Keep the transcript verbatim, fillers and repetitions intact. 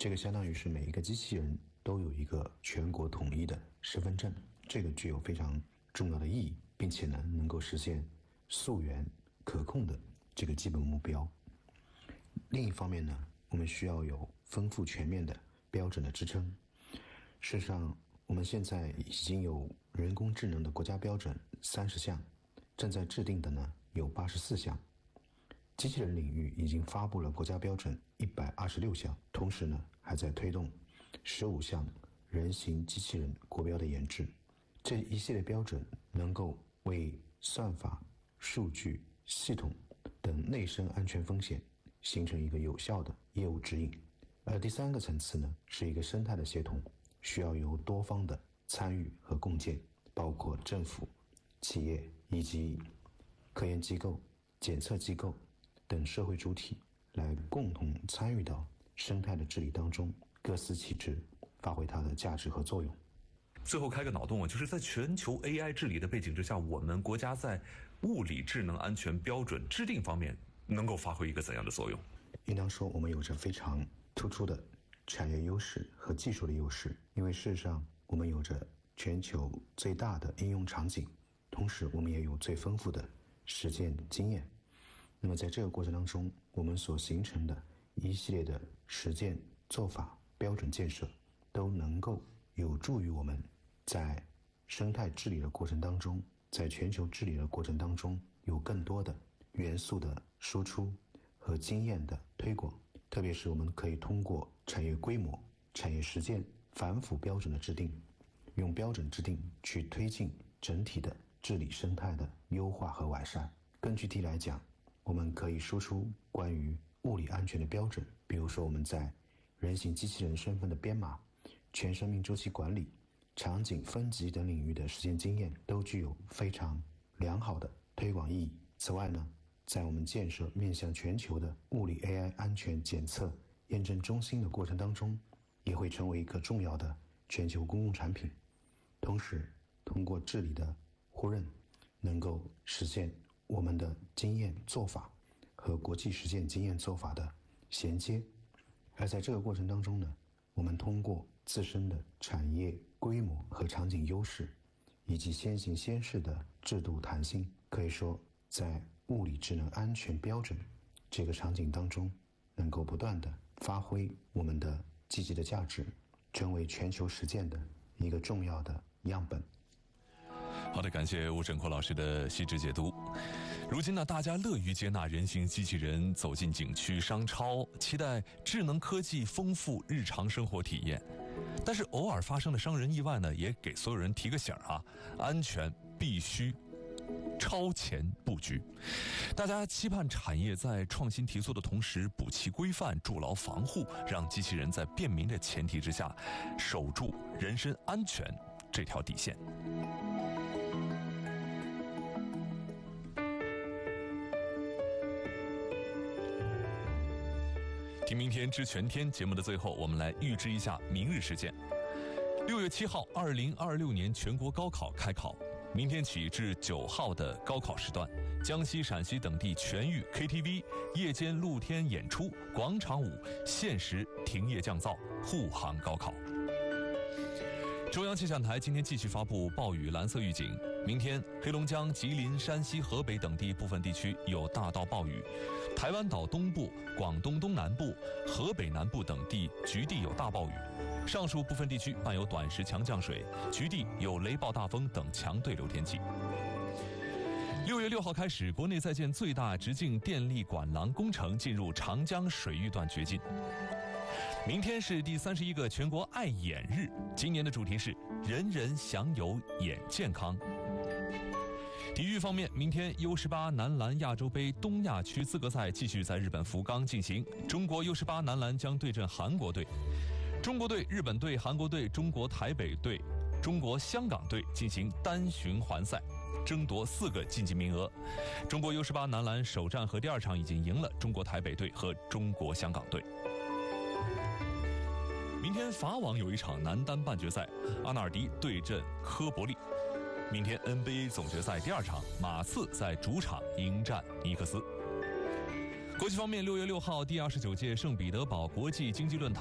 这个相当于是每一个机器人都有一个全国统一的身份证，这个具有非常重要的意义，并且呢能够实现溯源可控的这个基本目标。另一方面呢，我们需要有丰富全面的标准的支撑。事实上，我们现在已经有人工智能的国家标准三十项，正在制定的呢有八十四项。机器人领域已经发布了国家标准一百二十六项，同时呢还在推动十五项人形机器人国标的研制。这一系列标准能够为算法、数据、系统等内生安全风险形成一个有效的业务指引。而第三个层次呢，是一个生态的协同，需要由多方的参与和共建，包括政府、企业以及科研机构、检测机构等社会主体来共同参与到生态的治理当中，各司其职，发挥它的价值和作用。 最后开个脑洞啊，就是在全球 A I 治理的背景之下，我们国家在物理智能安全标准制定方面能够发挥一个怎样的作用？ 应当说，我们有着非常突出的产业优势和技术的优势，因为事实上我们有着全球最大的应用场景，同时我们也有最丰富的实践经验。那么在这个过程当中，我们所形成的一系列的实践做法、标准建设，都能够有助于我们在生态治理的过程当中，在全球治理的过程当中，有更多的元素的输出和经验的推广。特别是我们可以通过产业规模、产业实践、反腐标准的制定，用标准制定去推进整体的治理生态的优化和完善。更具体来讲，我们可以输出关于物理安全的标准，比如说我们在人形机器人身份的编码、全生命周期管理、场景分级等领域的实践经验，都具有非常良好的推广意义。此外呢，在我们建设面向全球的物理 A I 安全检测验证中心的过程当中，也会成为一个重要的全球公共产品。同时，通过治理的互认，能够实现我们的经验做法和国际实践经验做法的衔接。而在这个过程当中呢，我们通过自身的产业规模和场景优势，以及先行先试的制度弹性，可以说在物理智能安全标准这个场景当中，能够不断的发挥我们的积极的价值，成为全球实践的一个重要的样本。 好的，感谢吴振国老师的细致解读。如今呢，大家乐于接纳人形机器人走进景区、商超，期待智能科技丰富日常生活体验。但是偶尔发生的伤人意外呢，也给所有人提个醒啊，安全必须超前布局。大家期盼产业在创新提速的同时，补齐规范，筑牢防护，让机器人在便民的前提之下，守住人身安全这条底线。听明天知全天节目的最后，我们来预知一下明日事件。六月七号，二零二六年全国高考开考。明天起至九号的高考时段，江西、陕西等地全域 K T V、夜间露天演出、广场舞限时停业降噪，护航高考。中央气象台今天继续发布暴雨蓝色预警，明天黑龙江、吉林、山西、河北等地部分地区有大到暴雨，台湾岛东部、广东东南部、河北南部等地局地有大暴雨。上述部分地区伴有短时强降水，局地有雷暴大风等强对流天气。六月六号开始，国内在建最大直径电力管廊工程进入长江水域段掘进。明天是第三十一个全国爱眼日，今年的主题是人人享有眼健康。体育方面，明天 U 十八 男篮亚洲杯东亚区资格赛继续在日本福冈进行，中国 U 十八 男篮将对阵韩国队。中国队、日本队、韩国队、中国台北队、中国香港队进行单循环赛，争夺四个晋级名额。中国 U 十八 男篮首战和第二场已经赢了中国台北队和中国香港队。明天法网有一场男单半决赛，阿纳尔迪对阵科伯利。明天 N B A 总决赛第二场，马刺在主场迎战尼克斯。国际方面，六月六号第二十九届圣彼得堡国际经济论坛